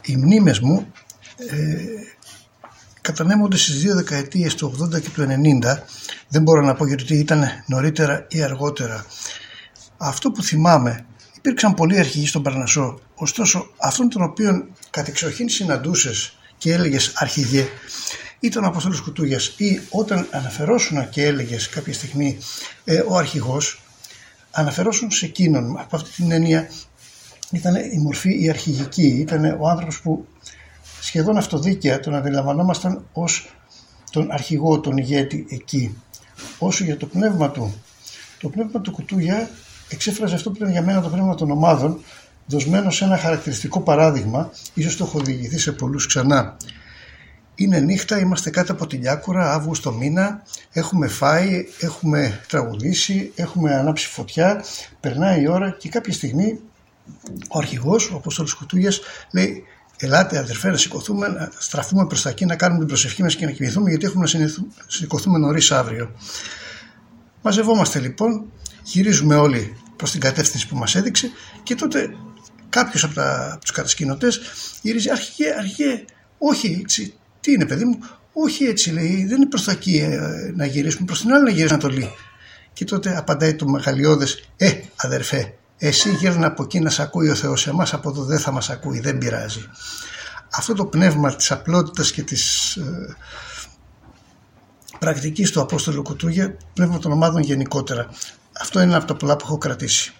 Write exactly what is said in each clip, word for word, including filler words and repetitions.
Οι μνήμες μου ε, κατανέμονται στις δύο δεκαετίες του ογδόντα και του ενενήντα. Δεν μπορώ να πω γιατί ήταν νωρίτερα ή αργότερα. Αυτό που θυμάμαι, υπήρξαν πολλοί αρχηγοί στον Παρνασσό, ωστόσο αυτόν τον οποίον κατεξοχήν συναντούσες και έλεγες αρχηγέ ήταν ο Απόστολος Κουτούγιας, ή όταν αναφερόσουν και έλεγες κάποια στιγμή ε, ο αρχηγός, αναφερόσουν σε εκείνον. Από αυτή την έννοια ήταν η μορφή η αρχηγική, ήταν ο άνθρωπος που σχεδόν αυτοδίκαια τον αντιλαμβανόμασταν ως τον αρχηγό, τον ηγέτη εκεί. Όσο για το πνεύμα του, το πνεύμα του Κουτούγια εξέφραζε αυτό που ήταν για μένα το πνεύμα των ομάδων, δοσμένο σε ένα χαρακτηριστικό παράδειγμα, ίσως το έχω διηγηθεί σε πολλούς ξανά. Είναι νύχτα, είμαστε κάτω από τη Λιάκουρα, Αύγουστο μήνα, έχουμε φάει, έχουμε τραγουδήσει, έχουμε ανάψει φωτιά, περνάει η ώρα και κάποια στιγμή ο αρχηγός, ο Απόστολος Κουτούγιας, λέει: ελάτε αδερφέ να σηκωθούμε, να στραφούμε προς τα εκεί, να κάνουμε την προσευχή μας και να κοιμηθούμε, γιατί έχουμε να σηκωθούμε νωρίς αύριο. Μαζευόμαστε λοιπόν, γυρίζουμε όλοι προς την κατεύθυνση που μας έδειξε και τότε κάποιος από, τα, από τους κατασκηνωτές γυρίζει: αρχηγέ, αρχηγέ, όχι έτσι. Τι είναι παιδί μου, όχι έτσι, λέει, δεν είναι προς τα εκεί ε, να γυρίσουμε, προς την άλλη να γυρίσουμε Ανατολή. Και τότε απαντάει το μεγαλειώδες: ε αδερφέ, εσύ γύρνα από εκεί να σ' ακούει ο Θεός, εμάς από εδώ δεν θα μας ακούει, δεν πειράζει. Αυτό το πνεύμα της απλότητας και της ε, πρακτικής του Απόστολου Κουτούγια, πνεύμα των ομάδων γενικότερα, αυτό είναι από τα πολλά που έχω κρατήσει.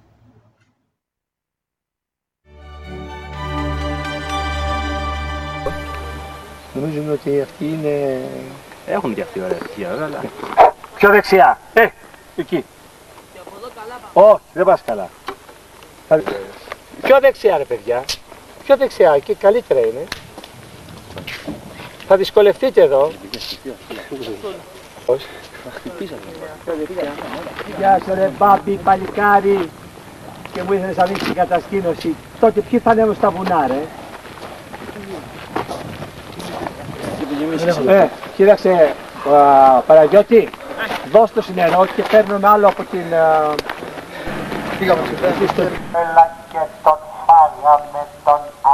Νομίζουν ότι αυτοί είναι... Έχουν και αυτοί ωραία στοιχεία, αλλά... Πιο δεξιά, ε, εκεί. Και από εδώ καλά πάμε. Όχι, δεν πας καλά. Πιο δεξιά ρε παιδιά, πιο δεξιά, εκεί καλύτερα είναι. Θα δυσκολευτείτε εδώ. Πώς. Γεια σου ρε μπάμπι, παλικάρι. Και μου ήθελες να δείξεις την κατασκήνωση. Τότε ποιοι θα ανέβουν στα βουνά ρε. Ε, κοίταξε, Παραγιώτη, δώσ' το νερό και παίρνουν άλλο από την... Πήγαμε στο τέλος. Έλα και τον φάγαμε τον